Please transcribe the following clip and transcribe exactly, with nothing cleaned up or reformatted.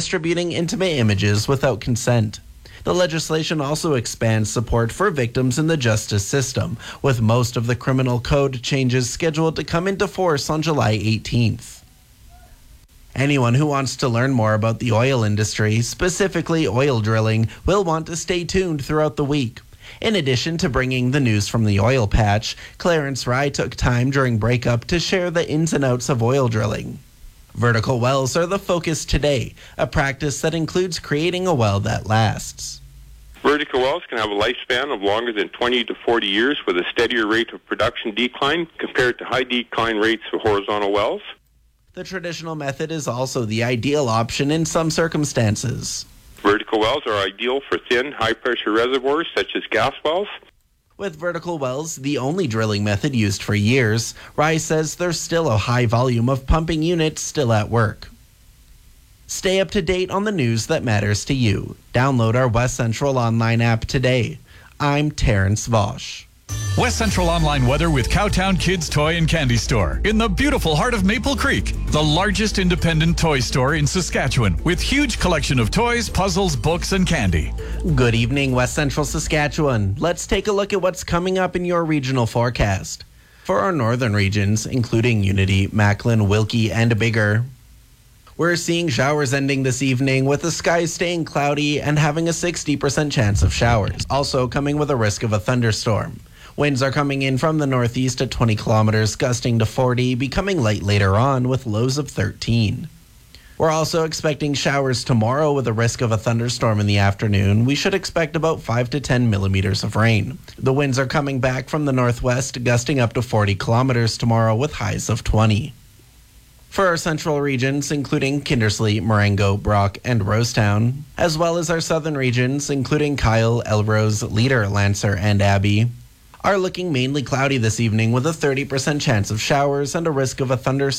distributing intimate images without consent. The legislation also expands support for victims in the justice system, with most of the criminal code changes scheduled to come into force on July eighteenth. Anyone who wants to learn more about the oil industry, specifically oil drilling, will want to stay tuned throughout the week. In addition to bringing the news from the oil patch, Clarence Rye took time during breakup to share the ins and outs of oil drilling. Vertical wells are the focus today, a practice that includes creating a well that lasts. Vertical wells can have a lifespan of longer than twenty to forty years with a steadier rate of production decline compared to high decline rates of horizontal wells. The traditional method is also the ideal option in some circumstances. Vertical wells are ideal for thin, high-pressure reservoirs such as gas wells. With vertical wells the only drilling method used for years, Rye says there's still a high volume of pumping units still at work. Stay up to date on the news that matters to you. Download our West Central online app today. I'm Terrence Vosch. West Central Online weather with Cowtown Kids Toy and Candy Store in the beautiful heart of Maple Creek, the largest independent toy store in Saskatchewan with huge collection of toys, puzzles, books, and candy. Good evening, West Central Saskatchewan. Let's take a look at what's coming up in your regional forecast. For our northern regions, including Unity, Macklin, Wilkie, and Bigger, we're seeing showers ending this evening with the skies staying cloudy and having a sixty percent chance of showers, also coming with a risk of a thunderstorm. Winds are coming in from the northeast at twenty kilometers, gusting to forty, becoming light later on with lows of thirteen. We're also expecting showers tomorrow with a risk of a thunderstorm in the afternoon. We should expect about five to ten millimeters of rain. The winds are coming back from the northwest, gusting up to forty kilometers tomorrow with highs of twenty. For our central regions, including Kindersley, Marengo, Brock, and Rosetown, as well as our southern regions, including Kyle, Elrose, Leader, Lancer, and Abbey, are looking mainly cloudy this evening with a thirty percent chance of showers and a risk of a thunderstorm